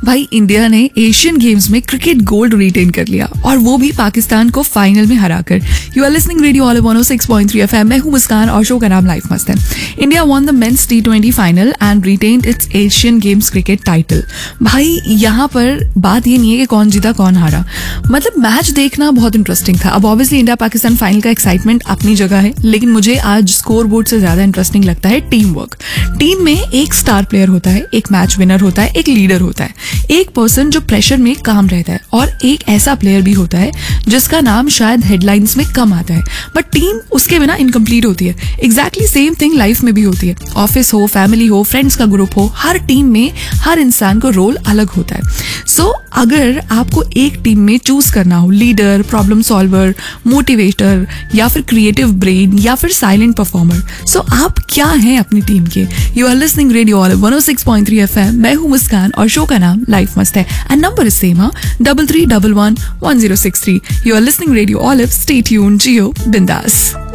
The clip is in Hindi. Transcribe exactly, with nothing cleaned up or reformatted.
भाई इंडिया ने एशियन गेम्स में क्रिकेट गोल्ड रिटेन कर लिया और वो भी पाकिस्तान को फाइनल में हराकर। You are listening radio all one O six point three FM. मैं हूं मुस्कान और शो का नाम लाइफ मस्त है। India won the mains T twenty final and retained it's Asian games cricket title. भाई यहाँ पर बात ये नहीं है कि कौन जीता कौन हारा, मतलब मैच देखना बहुत इंटरेस्टिंग था। अब ऑब्वियसली इंडिया पाकिस्तान फाइनल का एक्साइटमेंट अपनी जगह है, लेकिन मुझे आज स्कोर बोर्ड से ज्यादा इंटरेस्टिंग लगता है टीम वर्क। टीम में एक स्टार प्लेयर होता है, एक मैच विनर होता है, एक लीडर होता है, एक पर्सन जो प्रेशर में काम रहता है, और एक ऐसा प्लेयर भी होता है जिसका नाम शायद हेडलाइंस में कम आता है, बट टीम उसके बिना इनकम्प्लीट होती है। एग्जैक्टली सेम थिंग लाइफ में भी होती है। ऑफिस हो, फैमिली हो, फ्रेंड्स का ग्रुप हो, हर टीम में हर इंसान को रोल अलग होता है। सो so, अगर आपको एक टीम में चूज करना हो, लीडर, प्रॉब्लम सॉल्वर, मोटिवेटर, या फिर क्रिएटिव ब्रेन, या फिर साइलेंट परफॉर्मर, सो आप क्या हैं अपनी टीम के? You are listening radio all one O six point three FM. मैं हूं मुस्कान और शो का नाम लाइफ मस्त है एंड नंबर इज सेम, हाँ, double three double one one zero six three. You are listening radio olive. Stay tuned, जियो बिंदास।